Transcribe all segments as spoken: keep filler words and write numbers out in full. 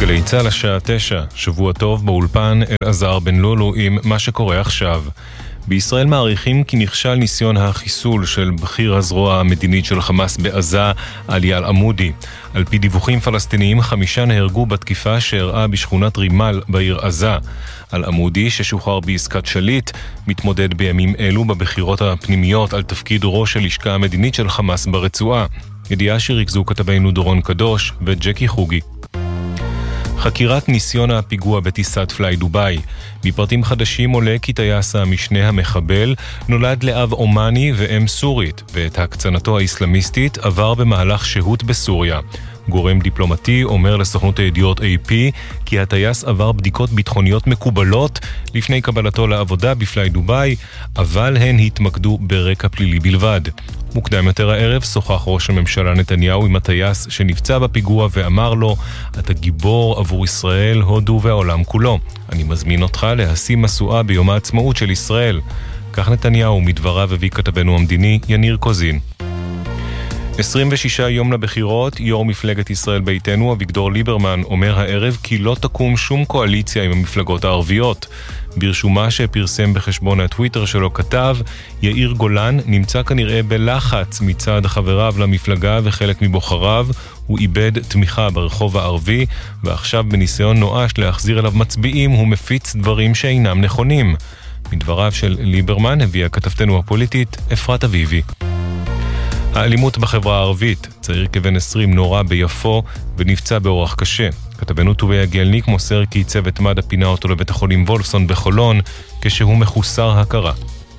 גלי צהל השעה תשע, שבוע טוב באולפן אלעזר בן לולו עם מה שקורה עכשיו. בישראל מעריכים כי נכשל ניסיון החיסול של בכיר הזרוע המדינית של חמאס בעזה, עלי אל-עמודי. על פי דיווחים פלסטיניים, חמישה נהרגו בתקיפה שאירעה בשכונת רימל בעיר עזה. אל-עמודי, ששוחרר בעסקת שליט, מתמודד בימים אלו בבחירות הפנימיות על תפקיד ראש הלשכה המדינית של חמאס ברצועה. ידיעה שריכזו כתבינו דורון קדוש וג'קי חוגי. חקירת ניסיון הפיגוע בטיסת פליי דוביי. בפרטים חדשים עולה כי טייס המשנה המחבל נולד לאב אומני ואם סורית, ואת הקצנתו האסלאמיסטית עבר במהלך שהות בסוריה. גורם דיפלומטי אומר לסוכנות הידיעות איי פי כי הטייס עבר בדיקות ביטחוניות מקובלות לפני קבלתו לעבודה בפליי דוביי, אבל הן התמקדו ברקע פלילי בלבד. מוקדם יותר הערב שוחח ראש הממשלה נתניהו עם הטייס שנפצע בפיגוע ואמר לו, אתה גיבור עבור ישראל, הודו והעולם כולו. אני מזמין אותך להשיא מסועה ביום העצמאות של ישראל. כך נתניהו מדבריו הביא כתבנו המדיני יניר קוזין. עשרים ושישה יום לבחירות, יו"ר מפלגת ישראל ביתנו אביגדור ליברמן אומר הערב כי לא תקום שום קואליציה עם המפלגות הערביות. ברשומה שפרסם בחשבון הטוויטר שלו כתב, יאיר גולן נמצא כנראה בלחץ מצד חבריו למפלגה וחלק מבוחריו, הוא איבד תמיכה ברחוב הערבי ועכשיו בניסיון נואש להחזיר אליו מצביעים הוא מפיץ דברים שאינם נכונים. מדבריו של ליברמן הביאה כתבתנו הפוליטית אפרת אביבי. האלימות בחברה הערבית, צעיר כבן עשרים נורא ביפו ונפצע באורח קשה. כתבנו טובי הגלניק מוסר כי צוות מד"א פינה אותו לבית החולים וולפסון בחולון כשהוא מחוסר הכרה.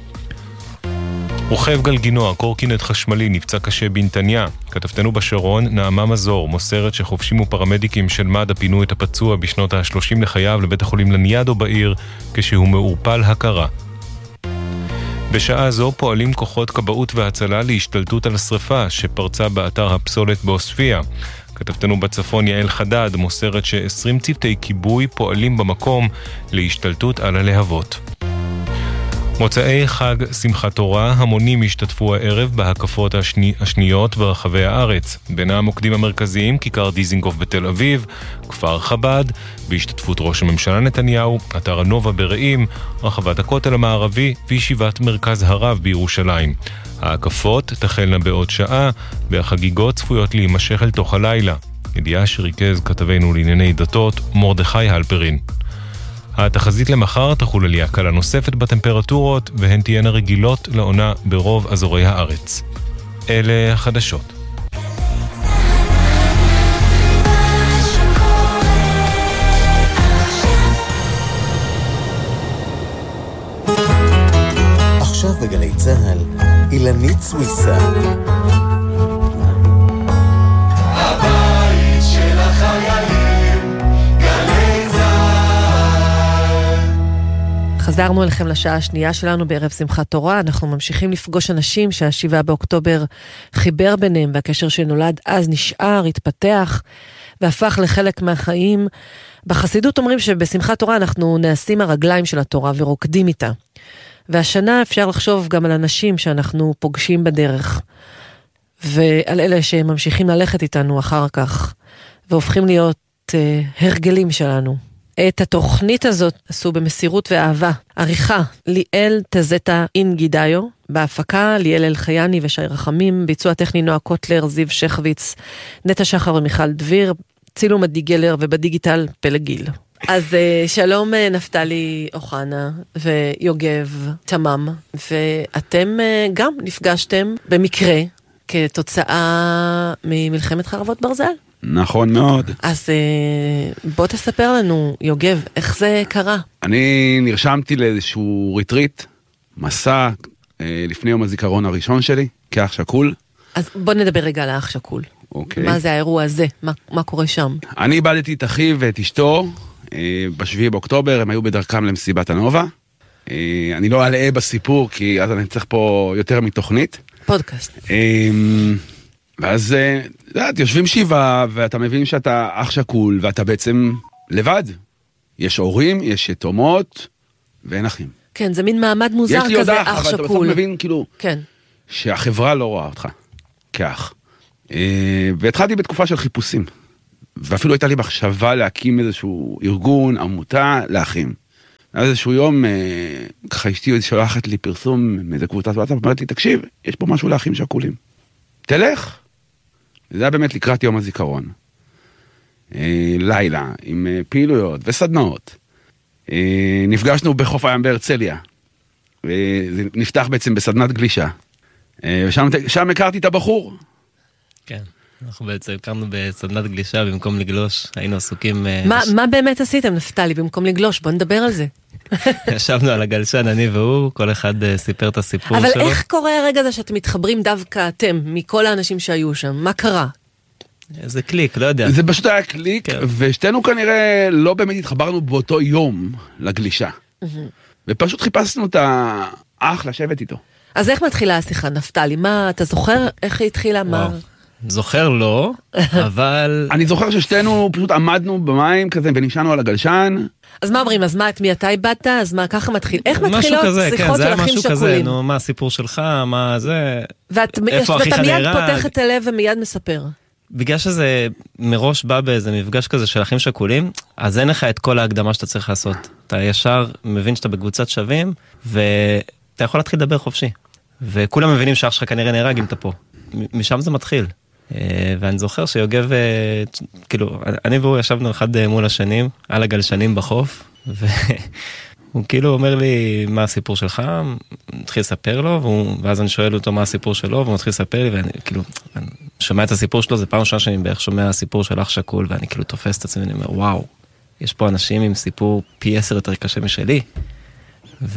רוכב גלגינוע, קורקינט חשמלי, נפצע קשה בנתניה. כתבתנו בשרון, נעמה מזור, מוסרת שחופשים ופרמדיקים של מד"א פינו את הפצוע בשנות ה-שלושים לחייו לבית החולים לניאדו בעיר כשהוא מעורפל הכרה. בשעה זו פועלים כוחות כבאות והצלה להשתלטות על השריפה שפרצה באתר הפסולת באוספיה. כתבתנו בצפון יעל חדד מוסרת ש-עשרים צוותי כיבוי פועלים במקום להשתלטות על הלהבות. מוצאי חג שמחת תורה, המונים השתתפו הערב בהקפות השני, השניות ברחבי הארץ. בין המוקדים המרכזיים, כיכר דיזינגוף בתל אביב, כפר חב"ד, בהשתתפות ראש הממשלה נתניהו, אתר הנובה ברעים, רחבת הכותל המערבי וישיבת מרכז הרב בירושלים. ההקפות תחלנה בעוד שעה, והחגיגות צפויות להימשך אל תוך הלילה. ידיעה שריכז כתבנו לענייני דתות, מרדכי הלפרין. התחזית למחר תחול עלייה קלה נוספת בטמפרטורות והן תהיינה רגילות לעונה ברוב אזורי הארץ. אלה החדשות. עכשיו בגלי צהל, אילנית סוויסה. הבית של החיילים, גלי צהל. חזרנו אליכם לשעה השנייה שלנו בערב שמחת תורה. אנחנו ממשיכים לפגוש אנשים שהשבעה באוקטובר חיבר ביניהם, והקשר שנולד אז נשאר, התפתח והפך לחלק מהחיים. בחסידות אומרים שבשמחת תורה אנחנו נעשים הרגליים של התורה ורוקדים איתה. והשנה אפשר לחשוב גם על אנשים שאנחנו פוגשים בדרך, ועל אלה שממשיכים ללכת איתנו אחר כך, והופכים להיות uh, הרגלים שלנו. את התוכנית הזאת עשו במסירות ואהבה. עריכה, ליאל תזטה אינגידאיו, בהפקה, ליאל אלחייני ושי רחמים, ביצוע טכני נועה קוטלר, זיו שחוויץ, נטע שחר ומיכל דביר, צילום עדי גלר ובדיגיטל פלגיל. אז שלום נפתלי אוחנה ויוגב תמם, ואתם גם נפגשתם במקרה כתוצאה ממלחמת חרבות ברזל. נכון מאוד. אז בוא תספר לנו, יוגב, איך זה קרה? אני נרשמתי לאיזשהו ריטריט, מסע, לפני יום הזיכרון הראשון שלי, כאח שקול. אז בוא נדבר רגע על האח שקול. אוקיי. מה זה האירוע הזה? מה, מה קורה שם? אני איבדתי את אחיו ואת אשתו, בשביעי באוקטובר, הם היו בדרכם למסיבת הנובה. אני לא אעלה בסיפור, כי אז אני צריך פה יותר מתוכנית. פודקאסט. ואז, יודעת, יושבים שבעה, ואתה מבין שאתה אח שקול, ואתה בעצם לבד. יש הורים, יש יתומות, ואין אחים. כן, זה מין מעמד מוזר כזה, יודח, אח אבל שקול. אתה בסוף מבין, כאילו, כן. שהחברה לא רואה אותך כאח. והתחלתי בתקופה של חיפושים. ואפילו הייתה לי מחשבה להקים איזשהו ארגון, עמותה, לאחים. אז איזשהו יום, ככה אשתי שולחת לי פרסום מאיזה קבוצת וואטסאפ, אומרת לי, תקשיב, יש פה משהו לאחים שכולים. תלך. זה היה באמת לקראת יום הזיכרון. לילה, עם פעילויות וסדנאות. נפגשנו בחוף הים בהרצליה. זה נפתח בעצם בסדנת גלישה. ושם שם הכרתי את הבחור. כן, אנחנו בעצם הכרנו בסדנת גלישה במקום לגלוש, היינו עסוקים... מה, מה באמת עשיתם, נפתלי, במקום לגלוש? בוא נדבר על זה. ישבנו על הגלשן, אני והוא, כל אחד סיפר את הסיפור אבל שלו. אבל איך קורה הרגע הזה שאתם מתחברים דווקא אתם, מכל האנשים שהיו שם? מה קרה? זה קליק, לא יודע. זה פשוט היה קליק, כן. ושתינו כנראה לא באמת התחברנו באותו יום לגלישה. ופשוט חיפשנו את האח לשבת איתו. אז איך מתחילה השיחה, נפתלי? מה, אתה זוכר איך היא התחילה? מה... זוכר לא, אבל... אני זוכר ששתינו פשוט עמדנו במים כזה ונשענו על הגלשן. אז מה אומרים? אז מה, את מי אתה איבדת? אז מה, ככה מתחיל? איך משהו מתחילות כזה, שיחות כן, זה של היה אחים משהו כזה, שכולים? נו, מה הסיפור שלך, מה זה... ואת, איפה ואתה אחיך מיד נהרג? פותח את הלב ומיד מספר. בגלל שזה מראש בא באיזה מפגש כזה של אחים שכולים, אז אין לך את כל ההקדמה שאתה צריך לעשות. אתה ישר מבין שאתה בקבוצת שווים, ואתה יכול להתחיל לדבר חופשי. וכולם מבינים שאח שלך כנראה נהרג אם אתה פה. משם זה מתחיל. ואני זוכר שיוגב, כאילו, אני והוא ישבנו אחד מול השנים, על הגלשנים בחוף, והוא כאילו אומר לי, מה הסיפור שלך? מתחיל לספר לו, והוא, ואז אני שואל אותו מה הסיפור שלו, והוא מתחיל לספר לי, ואני כאילו, אני שומע את הסיפור שלו, זה פעם ראשונה שאני בערך שומע הסיפור של אח שכול, ואני כאילו תופס את עצמי, ואני אומר, וואו, יש פה אנשים עם סיפור פי עשר יותר קשה משלי. ו...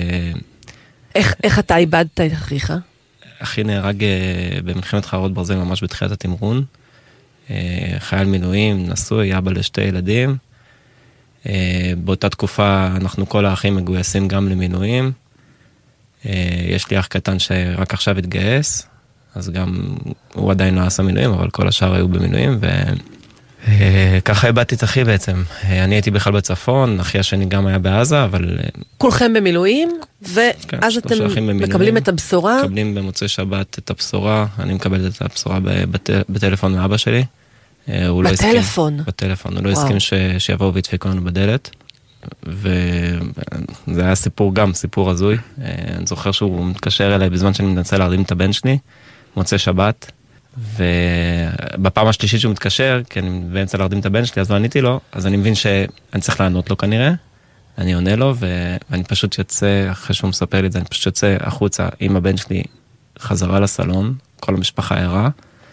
איך, איך אתה איבדת את אחיך? אחי נהרג במלחמת חרבות ברזל ממש בתחילת התמרון. חייל מילואים, נשוי, אבא לשתי ילדים. באותה תקופה אנחנו כל האחים מגויסים גם למילואים. יש לי אח קטן שרק עכשיו התגייס, אז גם הוא עדיין לא עשה מילואים, אבל כל השאר היו במילואים, וככה איבדתי את אחי בעצם. אני הייתי בכלל בצפון, אחי השני גם היה בעזה, אבל... כולכם במילואים, ואז אתם מקבלים את הבשורה? מקבלים במוצאי שבת את הבשורה, אני מקבל את הבשורה בטלפון מאבא שלי. בטלפון? בטלפון, הוא לא הסכים שיבואו וידפקו לנו בדלת. וזה היה סיפור גם, סיפור הזוי. אני זוכר שהוא מתקשר אליי בזמן שאני מנסה להרדים את הבן שלי, מוצאי שבת, ובפעם השלישית שהוא מתקשר, כי אני באמצע להרדים את הבן שלי, אז לא עניתי לו, אז אני מבין שאני צריך לענות לו כנראה, אני עונה לו, ואני פשוט יוצא, אחרי שהוא מספר לי את זה, אני פשוט יוצא החוצה עם הבן שלי חזרה לסלון, כל המשפחה ערה,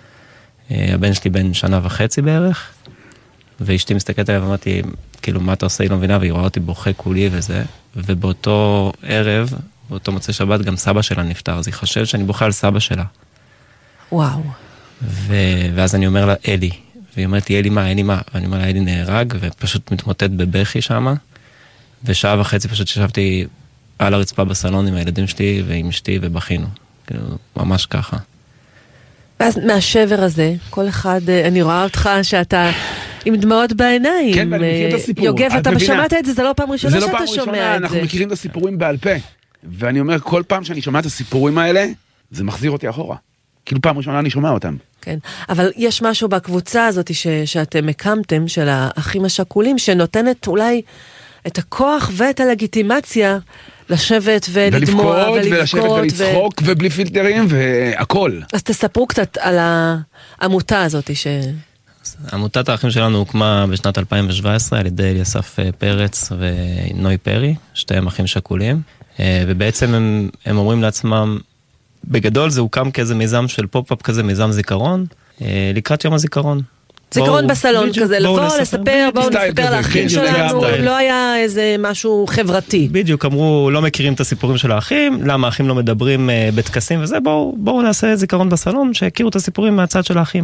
הבן שלי בן שנה וחצי בערך, ואשתי מסתכלת עליו ואמרתי, כאילו, מה אתה עושה? היא לא מבינה, והיא רואה אותי בוכה כולי וזה, ובאותו ערב, באותו מוצאי שבת, גם סבא שלה נפטר, אז היא חושבת שאני בוכה על סבא שלה. וואו. ו... ואז אני אומר לה, אלי, והיא אומרת לי, אלי מה, אלי מה? ואני אומר לה, אלי נהרג, ופשוט מתמוטט בבכי שם, ושעה וחצי פשוט ישבתי על הרצפה בסלון עם הילדים שלי ועם אשתי ובכינו, כאילו, ממש ככה. ואז מהשבר הזה, כל אחד, אני רואה אותך שאתה עם דמעות בעיניים. כן, ואני מכיר את הסיפור. יוגב, אתה שמעת את זה, זה לא פעם ראשונה שאתה שומע את זה. זה לא פעם ראשונה, אנחנו מכירים את הסיפורים בעל פה. ואני אומר, כל פעם שאני שומע את הסיפורים האלה, זה מחזיר אותי אחורה. כאילו פעם ראשונה אני שומע אותם. כן, אבל יש משהו בקבוצה הזאת ש, שאתם הקמתם, של האחים השכולים, שנותנת אולי את הכוח ואת הלגיטימציה לשבת ולדמוע ולבכות. ולשבת ולצחוק ו... ובלי פילטרים והכל. אז תספרו קצת על העמותה הזאת ש... עמותת האחים שלנו הוקמה בשנת אלפיים שבע עשרה על ידי אליסף פרץ ונוי פרי, שתיהם אחים שכולים, ובעצם הם, הם אומרים לעצמם, בגדול זה הוקם כאיזה מיזם של פופ-אפ כזה, מיזם זיכרון, לקראת יום הזיכרון. זיכרון בסלון כזה, לבוא, לספר, בואו נספר לאחים שלנו, לא היה איזה משהו חברתי. בדיוק, אמרו, לא מכירים את הסיפורים של האחים, למה האחים לא מדברים בטקסים וזה, בואו נעשה זיכרון בסלון, שיכירו את הסיפורים מהצד של האחים.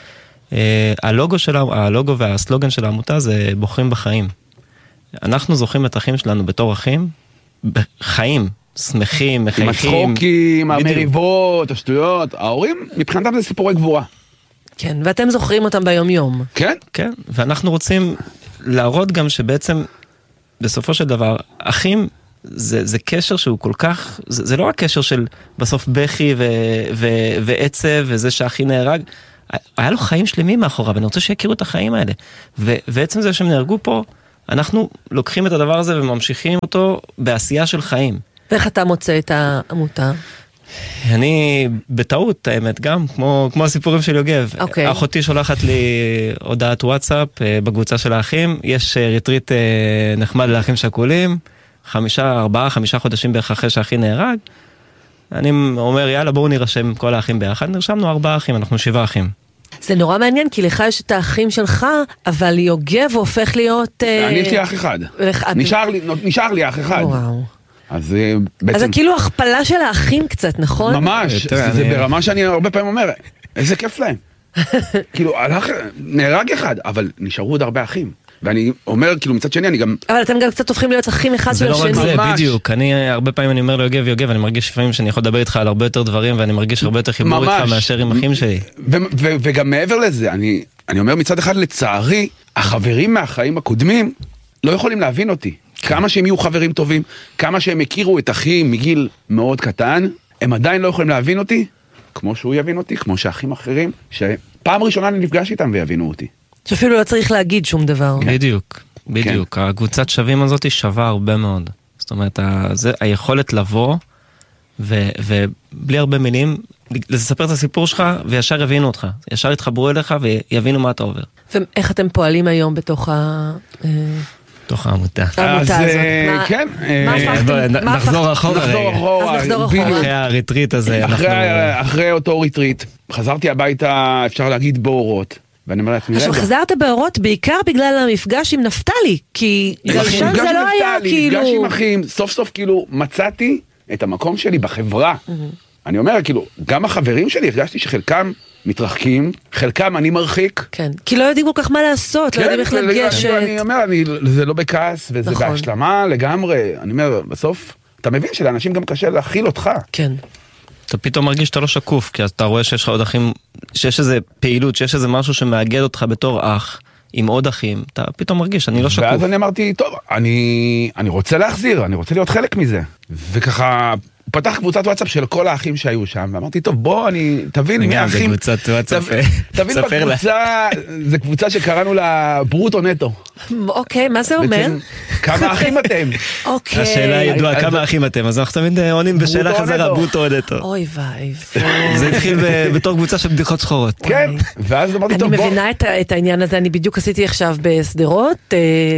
הלוגו של, הלוגו והסלוגן של העמותה זה בוחרים בחיים. אנחנו זוכים את האחים שלנו בתור אחים, בחיים, שמחים, מחייכים. עם הצחוקים, המריבות, השטויות, ההורים, מבחינתם זה סיפורי גבורה. כן, ואתם זוכרים אותם ביום יום. כן? כן, ואנחנו רוצים להראות גם שבעצם, בסופו של דבר, אחים, זה, זה קשר שהוא כל כך, זה, זה לא רק קשר של בסוף בכי ו, ו, ועצב, וזה שאחי נהרג, היה לו חיים שלמים מאחורה, ואני רוצה שיכירו את החיים האלה. ובעצם זה שהם נהרגו פה, אנחנו לוקחים את הדבר הזה וממשיכים אותו בעשייה של חיים. ואיך אתה מוצא את העמותה? אני בטעות, האמת, גם, כמו, כמו הסיפורים של יוגב. אוקיי. אחותי שולחת לי הודעת וואטסאפ בקבוצה של האחים, יש ריטריט נחמד לאחים שכולים, חמישה, ארבעה, חמישה חודשים בערך אחרי שהאחי נהרג. אני אומר, יאללה, בואו נרשם כל האחים ביחד. נרשמנו ארבעה אחים, אנחנו שבעה אחים. זה נורא מעניין, כי לך יש את האחים שלך, אבל יוגב הופך להיות... אני יש לי אח אחד. נשאר לי, נשאר לי אח אחד. וואו. אז בעצם... אז זה כאילו הכפלה של האחים קצת, נכון? ממש, זה ברמה שאני הרבה פעמים אומר, איזה כיף להם. כאילו, נהרג אחד, אבל נשארו עוד הרבה אחים. ואני אומר, כאילו, מצד שני, אני גם... אבל אתם גם קצת הופכים להיות אחים אחד של השני. זה לא רק זה, בדיוק. אני, הרבה פעמים אני אומר לו, יוגב, יוגב, אני מרגיש לפעמים שאני יכול לדבר איתך על הרבה יותר דברים, ואני מרגיש הרבה יותר חיבור איתך מאשר עם אחים שלי. וגם מעבר לזה, אני אומר מצד אחד, לצערי, החברים מהחיים הקודמים לא יכולים להבין אותי. כמה שהם יהיו חברים טובים, כמה שהם הכירו את אחי מגיל מאוד קטן, הם עדיין לא יכולים להבין אותי, כמו שהוא יבין אותי, כמו שאחים אחרים, שפעם ראשונה אני נפגש איתם ויבינו אותי. שאפילו לא צריך להגיד שום דבר. בדיוק, בדיוק. הקבוצת שווים הזאת היא שווה הרבה מאוד. זאת אומרת, היכולת לבוא, ובלי הרבה מילים, לספר את הסיפור שלך, וישר יבינו אותך. ישר יתחברו אליך ויבינו מה אתה עובר. ואיך אתם פועלים היום בתוך ה... תוך העמותה. העמותה הזאת. כן. נחזור אחורה. נחזור אחורה. אז נחזור אחורה. אחרי הריטריט הזה. אחרי אותו ריטריט, חזרתי הביתה, אפשר להגיד באורות. ואני אומר לעצמי, עכשיו חזרת באורות בעיקר בגלל המפגש עם נפתלי, כי גלשן זה לא היה כאילו... מפגש עם אחים, סוף סוף כאילו מצאתי את המקום שלי בחברה. אני אומר, כאילו, גם החברים שלי, הרגשתי שחלקם מתרחקים, חלקם אני מרחיק. כן, כי לא יודעים כל כך מה לעשות, לא יודעים איך לגשת. אני אומר, זה לא בכעס, וזה בהשלמה לגמרי. אני אומר, בסוף, אתה מבין שלאנשים גם קשה להכיל אותך. כן. אתה פתאום מרגיש שאתה לא שקוף, כי אתה רואה שיש לך עוד אחים, שיש איזה פעילות, שיש איזה משהו שמאגד אותך בתור אח, עם עוד אחים, אתה פתאום מרגיש, אני לא שקוף. ואז אני אמרתי, טוב, אני, אני רוצה להחזיר, אני רוצה להיות חלק מזה. וככה, הוא פתח קבוצת וואטסאפ של כל האחים שהיו שם, ואמרתי, טוב, בוא, אני, תבין מי האחים. זה קבוצת וואטסאפ, תבין בקבוצה, זה קבוצה שקראנו לה ברוטו נטו. אוקיי, מה זה אומר? כמה אחים אתם? אוקיי. השאלה ידועה, כמה אחים אתם, אז אנחנו תמיד עונים בשאלה חזרה, ברוטו נטו. אוי ואי. זה התחיל בתור קבוצה של בדיחות שחורות. כן, ואז אמרתי, טוב, בוא. אני מבינה את העניין הזה, אני בדיוק עשיתי עכשיו בסדרות,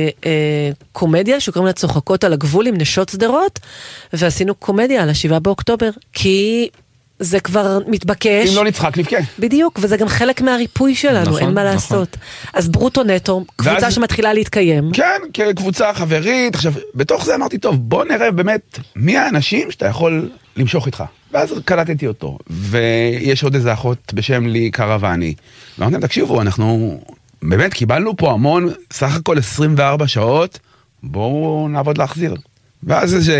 קומדיה שקוראים לה צוחקות על הגבול עם נשות סדרות, ועשינו קומדיה על השבעה באוקטובר, כי זה כבר מתבקש. אם לא נצחק, נבכה. בדיוק, וזה גם חלק מהריפוי שלנו, נכון, אין מה לעשות. נכון. אז ברוטו נטו, קבוצה ואז... שמתחילה להתקיים. כן, כקבוצה חברית. עכשיו, בתוך זה אמרתי, טוב, בוא נראה באמת מי האנשים שאתה יכול למשוך איתך. ואז קלטתי אותו. ויש עוד איזה אחות בשם לי קרבני. ואמרתי, תקשיבו, אנחנו באמת קיבלנו פה המון, סך הכל עשרים וארבע שעות, בואו נעבוד להחזיר. ואז איזה...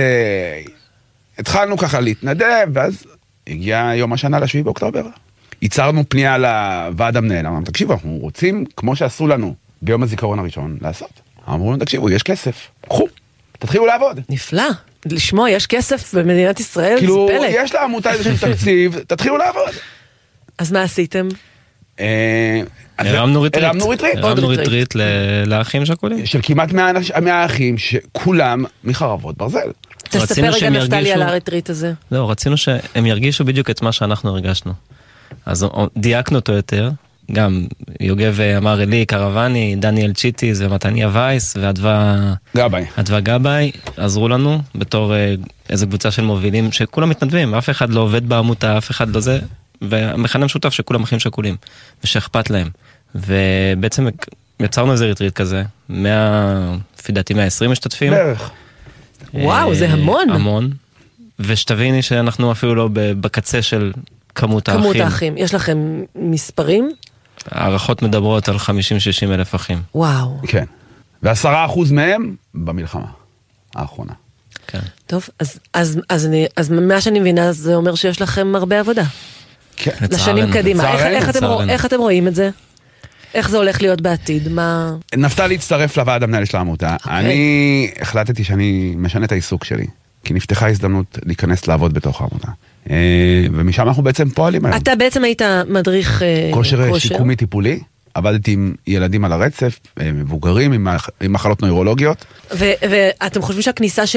התחלנו ככה להתנדב, ואז הגיע יום השנה לשביעי באוקטובר. ייצרנו פנייה לוועד המנהל, אמרנו, תקשיבו, אנחנו רוצים, כמו שעשו לנו ביום הזיכרון הראשון, לעשות. אמרו לנו, תקשיבו, יש כסף, קחו, תתחילו לעבוד. נפלא, לשמוע, יש כסף במדינת ישראל, זה כאילו, פלא. יש לעמותה איזשהו תקציב, תתחילו לעבוד. אז מה עשיתם? הרמנו ריטריט. הרמנו ריטריט. הרמנו ריטריט לאחים שכולים. של כמעט מאה אחים, שכולם מחרבות ברזל. תספר רגע נפתלי על הריטריט הזה. לא, רצינו שהם ירגישו בדיוק את מה שאנחנו הרגשנו. אז דייקנו אותו יותר, גם יוגב אמר אלי, קרבני, דניאל צ'יטיז ומתניה וייס ואדווה גבאי. אדווה גבאי עזרו לנו בתור איזו קבוצה של מובילים שכולם מתנדבים, אף אחד לא עובד בעמותה, אף אחד לא זה, והמכנה משותף שכולם אחים שכולים ושאכפת להם. ובעצם יצרנו איזה ריטריט כזה, לפי מאה ועשרים משתתפים. בערך. וואו, זה המון. המון. ושתביני שאנחנו אפילו לא בקצה של כמות האחים. כמות האחים. יש לכם מספרים? הערכות מדברות על חמישים שישים אלף אחים. וואו. כן. ועשרה אחוז מהם במלחמה האחרונה. כן. טוב, אז, אז, אז, אני, אז מה שאני מבינה, זה אומר שיש לכם הרבה עבודה. כן. לשנים קדימה. איך, איך, אתם, לצערנו. איך אתם רואים את זה? איך זה הולך להיות בעתיד? מה... נפתלי הצטרף לוועד המנהל של העמותה. אוקיי. אני החלטתי שאני משנה את העיסוק שלי. כי נפתחה הזדמנות להיכנס לעבוד בתוך העמותה. ומשם אנחנו בעצם פועלים היום. אתה בעצם היית מדריך כושר שיקומי טיפולי, עבדתי עם ילדים על הרצף, מבוגרים, עם מחלות נוירולוגיות. ואתם חושבים שהכניסה של